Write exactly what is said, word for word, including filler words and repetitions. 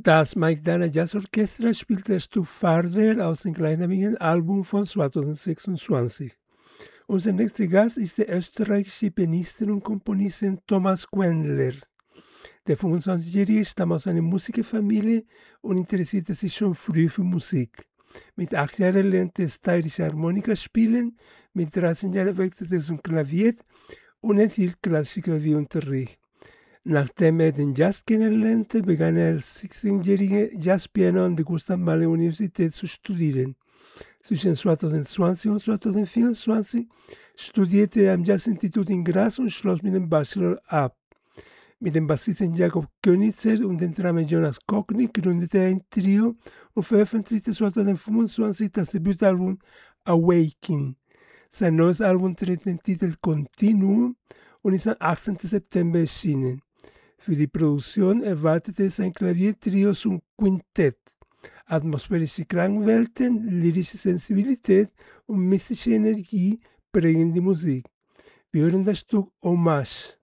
Das Mike Dana Jazz Orchestra spielt das Stück Farther aus dem gleichnamigen Album von zweitausendsechsundzwanzig. Unser nächster Gast ist der österreichische Pianisten und Komponisten Thomas Quendler. Der fünfundzwanzigjährige stammt aus einer Musikerfamilie und interessierte sich schon früh für Musik. Mit acht Jahren lernte er steirische Harmonika spielen, mit dreizehn Jahren wechselte er zum Klavier und erhielt klassischen Klavierunterricht. Nachdem er den Jazz kennenlernte, begann er als sechzehnjähriger Jazzpiano an der Gustav Mahler Universität zu studieren. Zwischen zweitausendzwanzig und zweitausendvierundzwanzig studierte er am Jazzinstitut in Graz und schloss mit dem Bachelor ab. Mit dem Bassisten Jakob Könitzer und dem Drummer Jonas Kocknick gründete er ein Trio und veröffentlichte zweitausendfünfundzwanzig das Debütalbum Awaken. Sein neues Album trägt den Titel Continuum und ist am achtzehnten September erschienen. Für die Produktion erwartete es ein Klaviertrio zum Quintett. Atmosphärische Klangwelten, lyrische Sensibilität und mystische Energie prägen die Musik. Wir hören das Stück Hommage.